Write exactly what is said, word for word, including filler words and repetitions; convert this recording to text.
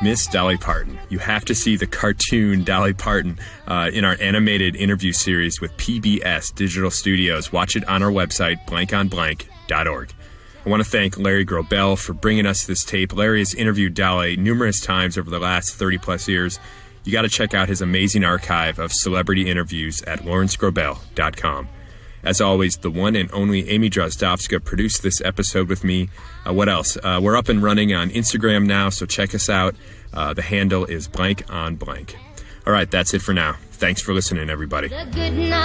Miss Dolly Parton. You have to see the cartoon Dolly Parton uh, in our animated interview series with P B S Digital Studios. Watch it on our website, blank on blank dot org. I want to thank Larry Grobel for bringing us this tape. Larry has interviewed Dolly numerous times over the last thirty plus years. You got to check out his amazing archive of celebrity interviews at lawrence grobel dot com. As always, the one and only Amy Drozdowska produced this episode with me. Uh, what else? Uh, we're up and running on Instagram now, so check us out. Uh, the handle is blank on blank. All right, that's it for now. Thanks for listening, everybody.